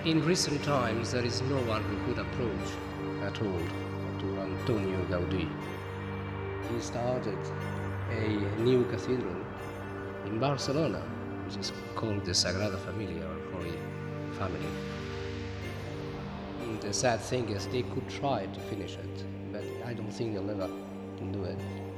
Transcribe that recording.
In recent times, there is no one who could approach at all to Antonio Gaudí. He started a new cathedral in Barcelona, which is called the Sagrada Familia, or Holy Family. The sad thing is they could try to finish it, but I don't think they'll ever do it.